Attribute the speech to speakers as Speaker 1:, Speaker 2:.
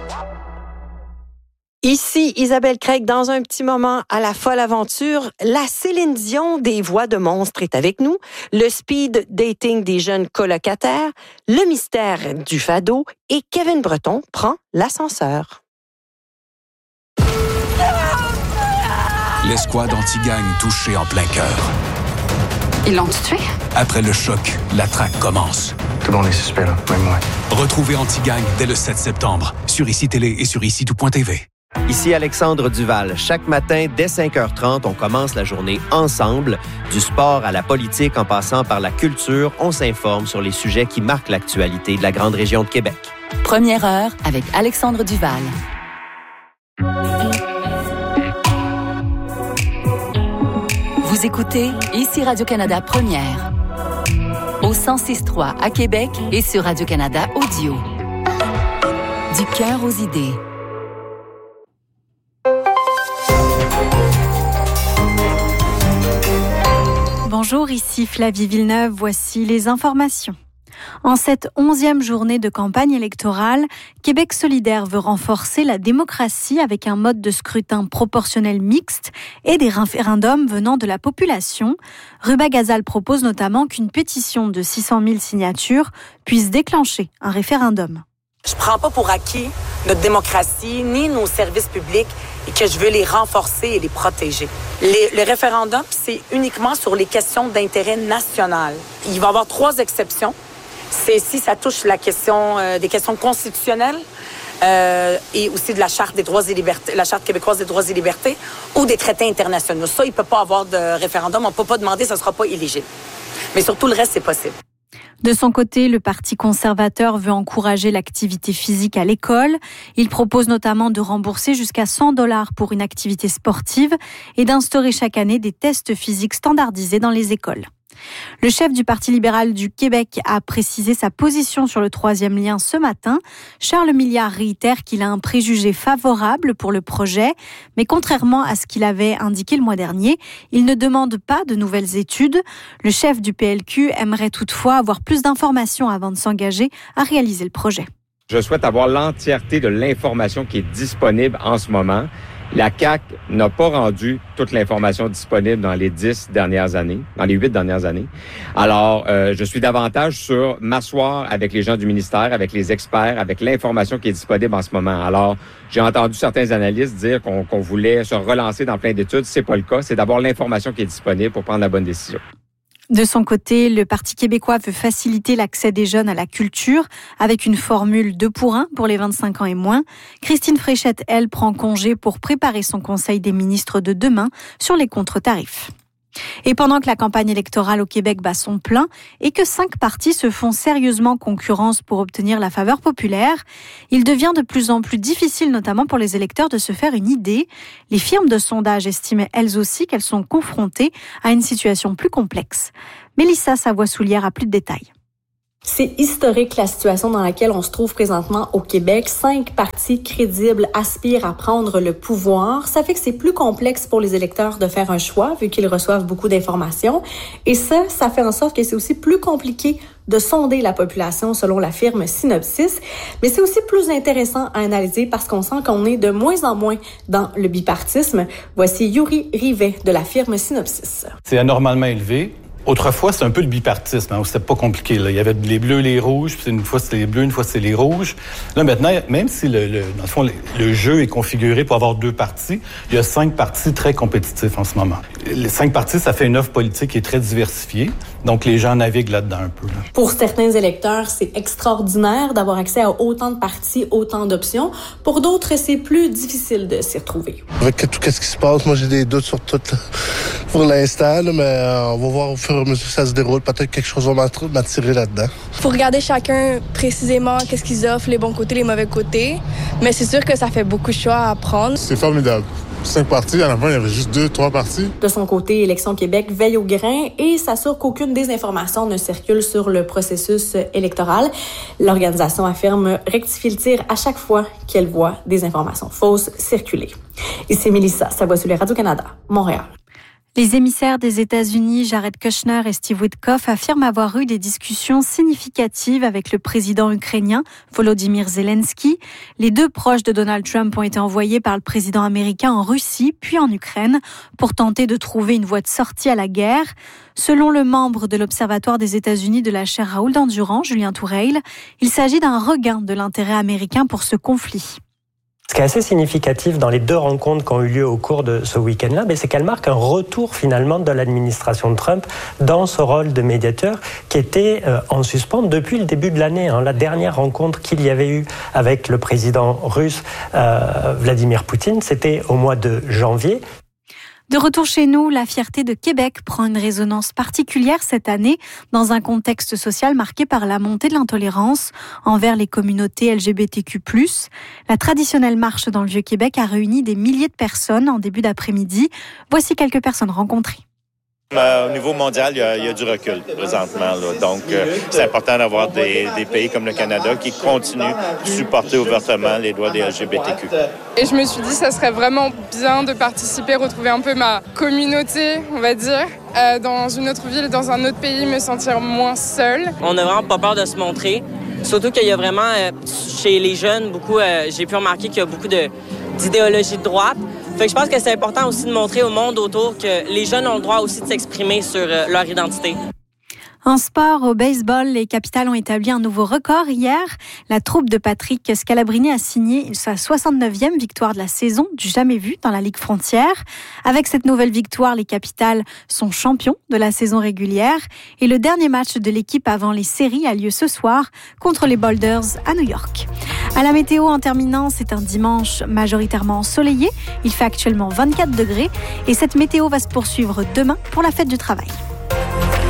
Speaker 1: Ici Isabelle Craig, dans un petit moment à la folle aventure, la Céline Dion des voix de monstres est avec nous, le speed dating des jeunes colocataires, le mystère du fado et Kevin Breton prend l'ascenseur.
Speaker 2: L'escouade anti-gang touchée en plein cœur.
Speaker 3: Ils l'ont tué?
Speaker 2: Après le choc, la traque commence.
Speaker 4: Tout le monde est suspect, là, même moi.
Speaker 2: Retrouvez Anti-Gang dès le 7 septembre sur ICI Télé et sur ICI-tout.tv.
Speaker 5: Ici Alexandre Duval. Chaque matin, dès 5h30, on commence la journée ensemble. Du sport à la politique, en passant par la culture, on s'informe sur les sujets qui marquent l'actualité de la grande région de Québec.
Speaker 3: Première heure avec Alexandre Duval. Vous écoutez ici Radio-Canada Première. Au 106.3 à Québec et sur Radio-Canada Audio. Du cœur aux idées.
Speaker 6: Bonjour, ici Flavie Villeneuve. Voici les informations. En cette 11e journée de campagne électorale, Québec solidaire veut renforcer la démocratie avec un mode de scrutin proportionnel mixte et des référendums venant de la population. Ruba Gazal propose notamment qu'une pétition de 600 000 signatures puisse déclencher un référendum.
Speaker 7: Je prends pas pour acquis notre démocratie ni nos services publics et que je veux les renforcer et les protéger. Le référendum, c'est uniquement sur les questions d'intérêt national. Il va y avoir 3 exceptions. C'est si ça touche la question des questions constitutionnelles et aussi de la Charte des droits et libertés, la Charte québécoise des droits et libertés ou des traités internationaux. Ça, il peut pas avoir de référendum. On peut pas demander, ça sera pas éligible. Mais surtout, le reste, c'est possible.
Speaker 6: De son côté, le Parti conservateur veut encourager l'activité physique à l'école. Il propose notamment de rembourser jusqu'à $100 pour une activité sportive et d'instaurer chaque année des tests physiques standardisés dans les écoles. Le chef du Parti libéral du Québec a précisé sa position sur le 3e lien ce matin. Charles Milliard réitère qu'il a un préjugé favorable pour le projet, mais contrairement à ce qu'il avait indiqué le mois dernier, il ne demande pas de nouvelles études. Le chef du PLQ aimerait toutefois avoir plus d'informations avant de s'engager à réaliser le projet.
Speaker 8: Je souhaite avoir l'entièreté de l'information qui est disponible en ce moment. La CAQ n'a pas rendu toute l'information disponible dans les 10 dernières années, dans les 8 dernières années. Alors, je suis davantage sur m'asseoir avec les gens du ministère, avec les experts, avec l'information qui est disponible en ce moment. Alors, j'ai entendu certains analystes dire qu'on voulait se relancer dans plein d'études. C'est pas le cas. C'est d'abord l'information qui est disponible pour prendre la bonne décision.
Speaker 6: De son côté, le Parti québécois veut faciliter l'accès des jeunes à la culture avec une formule 2 pour 1 pour les 25 ans et moins. Christine Fréchette, elle, prend congé pour préparer son conseil des ministres de demain sur les contre-tarifs. Et pendant que la campagne électorale au Québec bat son plein et que 5 partis se font sérieusement concurrence pour obtenir la faveur populaire, il devient de plus en plus difficile, notamment pour les électeurs, de se faire une idée. Les firmes de sondage estimaient elles aussi qu'elles sont confrontées à une situation plus complexe. Mélissa Savoie-Soulière a plus de détails.
Speaker 9: C'est historique la situation dans laquelle on se trouve présentement au Québec. 5 partis crédibles aspirent à prendre le pouvoir. Ça fait que c'est plus complexe pour les électeurs de faire un choix vu qu'ils reçoivent beaucoup d'informations. Et ça fait en sorte que c'est aussi plus compliqué de sonder la population selon la firme Synopsis. Mais c'est aussi plus intéressant à analyser parce qu'on sent qu'on est de moins en moins dans le bipartisme. Voici Yuri Rivet de la firme Synopsis.
Speaker 10: C'est anormalement élevé. Autrefois, c'était un peu le bipartisme. Hein, c'était pas compliqué. Là. Il y avait les bleus, les rouges, puis une fois c'était les bleus, une fois c'était les rouges. Là, maintenant, même si dans le fond, le jeu est configuré pour avoir 2 partis, il y a 5 partis très compétitifs en ce moment. Les 5 partis, ça fait une offre politique qui est très diversifiée. Donc, les gens naviguent là-dedans un peu. Là.
Speaker 9: Pour certains électeurs, c'est extraordinaire d'avoir accès à autant de partis, autant d'options. Pour d'autres, c'est plus difficile de s'y retrouver.
Speaker 11: Avec tout ce qui se passe, moi, j'ai des doutes sur tout pour l'instant, là, mais on va voir au fur et à mesure que ça se déroule. Peut-être quelque chose va m'attirer là-dedans.
Speaker 12: Il faut regarder chacun précisément qu'est-ce qu'ils offrent, les bons côtés, les mauvais côtés. Mais c'est sûr que ça fait beaucoup de choix à prendre.
Speaker 11: C'est formidable. 5 partis, à la fin, il y avait juste 2-3 partis.
Speaker 9: De son côté, Élections Québec veille au grain et s'assure qu'aucune désinformation ne circule sur le processus électoral. L'organisation affirme rectifier le tir à chaque fois qu'elle voit des informations fausses circuler. Ici Mélissa Savoie-Soulière, Radio-Canada, Montréal.
Speaker 6: Les émissaires des États-Unis, Jared Kushner et Steve Witkoff, affirment avoir eu des discussions significatives avec le président ukrainien Volodymyr Zelensky. Les deux proches de Donald Trump ont été envoyés par le président américain en Russie, puis en Ukraine, pour tenter de trouver une voie de sortie à la guerre. Selon le membre de l'Observatoire des États-Unis de la chaire Raoul d'Endurant, Julien Toureil, il s'agit d'un regain de l'intérêt américain pour ce conflit.
Speaker 13: Ce qui est assez significatif dans les deux rencontres qui ont eu lieu au cours de ce week-end-là, c'est qu'elle marque un retour finalement de l'administration de Trump dans ce rôle de médiateur qui était en suspens depuis le début de l'année. La dernière rencontre qu'il y avait eu avec le président russe Vladimir Poutine, c'était au mois de janvier.
Speaker 6: De retour chez nous, la fierté de Québec prend une résonance particulière cette année dans un contexte social marqué par la montée de l'intolérance envers les communautés LGBTQ+. La traditionnelle marche dans le Vieux-Québec a réuni des milliers de personnes en début d'après-midi. Voici quelques personnes rencontrées.
Speaker 14: Au niveau mondial, il y a du recul présentement. Donc, c'est important d'avoir des pays comme le Canada qui continuent de supporter ouvertement les droits des LGBTQ.
Speaker 15: Et je me suis dit que ça serait vraiment bien de participer, retrouver un peu ma communauté, on va dire, dans une autre ville, dans un autre pays, me sentir moins seule.
Speaker 16: On n'a vraiment pas peur de se montrer, surtout qu'il y a vraiment, chez les jeunes, beaucoup, j'ai pu remarquer qu'il y a beaucoup d'idéologie de droite. Fait que je pense que c'est important aussi de montrer au monde autour que les jeunes ont le droit aussi de s'exprimer sur leur identité.
Speaker 6: En sport, au baseball, les Capitals ont établi un nouveau record hier. La troupe de Patrick Scalabrini a signé sa 69e victoire de la saison, du jamais vu dans la Ligue Frontière. Avec cette nouvelle victoire, les Capitals sont champions de la saison régulière. Et le dernier match de l'équipe avant les séries a lieu ce soir contre les Boulders à New York. À la météo, en terminant, c'est un dimanche majoritairement ensoleillé. Il fait actuellement 24 degrés et cette météo va se poursuivre demain pour la fête du travail.